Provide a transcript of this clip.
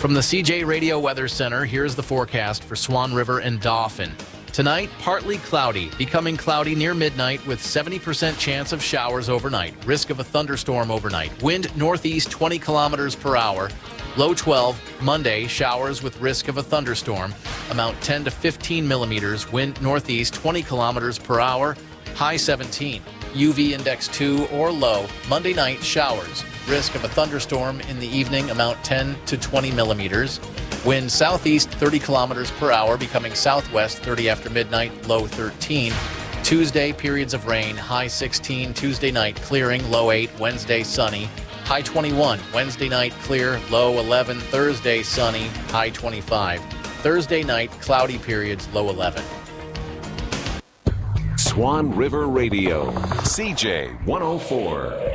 From the CJ Radio Weather Center, here's the forecast for Swan River and Dauphin. Tonight, partly cloudy, becoming cloudy near midnight with 70% chance of showers overnight. Risk of a thunderstorm overnight. Wind northeast 20 kilometers per hour. Low 12. Monday, showers with risk of a thunderstorm. Amount 10 to 15 millimeters. Wind northeast 20 kilometers per hour. High 17. UV index 2 or low. Monday night, showers. Risk of a thunderstorm in the evening. Amount 10 to 20 millimeters. Wind southeast 30 kilometers per hour, becoming southwest 30 after midnight, low 13. Tuesday, periods of rain, high 16. Tuesday night, clearing, low 8. Wednesday, sunny, high 21. Wednesday night, clear, low 11. Thursday, sunny, high 25. Thursday night, cloudy periods, low 11. Swan River Radio, CJ 104.